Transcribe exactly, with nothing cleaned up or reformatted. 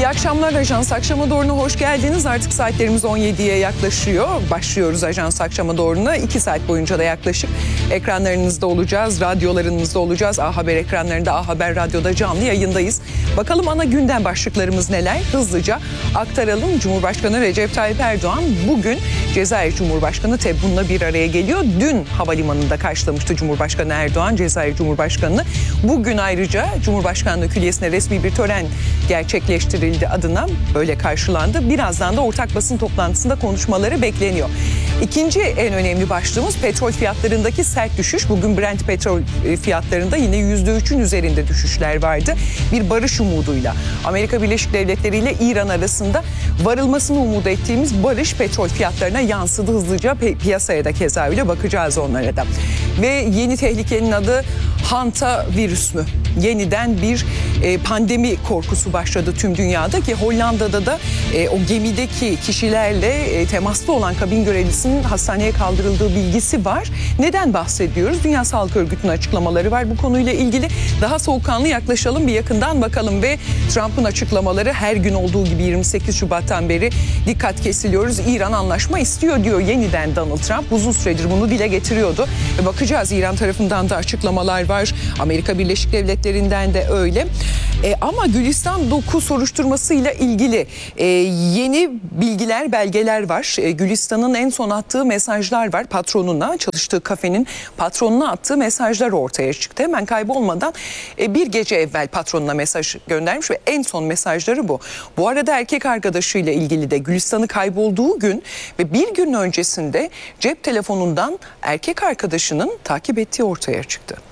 İyi akşamlar Ajans Akşama Doğru'na hoş geldiniz. Artık saatlerimiz on yediye yaklaşıyor. Başlıyoruz Ajans Akşama Doğru'na. iki saat boyunca da yaklaşık ekranlarınızda olacağız, radyolarınızda olacağız. A Haber ekranlarında, A Haber Radyo'da canlı yayındayız. Bakalım ana gündem başlıklarımız neler? Hızlıca aktaralım. Cumhurbaşkanı Recep Tayyip Erdoğan bugün Cezayir Cumhurbaşkanı Tebboun'la bir araya geliyor. Dün havalimanında karşılamıştı Cumhurbaşkanı Erdoğan Cezayir Cumhurbaşkanı'nı. Bugün ayrıca Cumhurbaşkanlığı Külliyesi'ne resmi bir tören gerçekleştirildi adına, böyle karşılandı. Birazdan da ortak basın toplantısında konuşmaları bekleniyor. İkinci en önemli başlığımız petrol fiyatlarındaki sert düşüş. Bugün Brent petrol fiyatlarında yine yüzde üçün üzerinde düşüşler vardı. Bir barış umuduyla Amerika Birleşik Devletleri ile İran arasında varılmasını umut ettiğimiz barış petrol fiyatlarına yansıdı hızlıca. Piyasaya da keza öyle, bakacağız onlara da. Ve yeni tehlikenin adı Hanta virüs mü? Yeniden bir e, pandemi korkusu başladı tüm dünyada ki Hollanda'da da e, o gemideki kişilerle e, temaslı olan kabin görevlisinin hastaneye kaldırıldığı bilgisi var. Neden bahsediyoruz? Dünya Sağlık Örgütü'nün açıklamaları var bu konuyla ilgili. Daha soğukkanlı yaklaşalım, bir yakından bakalım ve Trump'ın açıklamaları her gün olduğu gibi yirmi sekiz Şubat'tan beri dikkat kesiliyoruz. İran anlaşma istiyor diyor yeniden Donald Trump. Uzun süredir bunu dile getiriyordu. Ve bakacağız, İran tarafından da açıklamalar var. Amerika Birleşik Devletleri'nden de öyle. E, ama Gülistan Doku soruşturmasıyla ilgili e, yeni bilgiler, belgeler var. E, Gülistan'ın en son attığı mesajlar var. Patronuna, çalıştığı kafenin patronuna attığı mesajlar ortaya çıktı. Hemen kaybolmadan e, bir gece evvel patronuna mesaj göndermiş ve en son mesajları bu. Bu arada erkek arkadaşıyla ilgili de Gülistan'ı kaybolduğu gün ve bir gün öncesinde cep telefonundan erkek arkadaşının takip ettiği ortaya çıktı.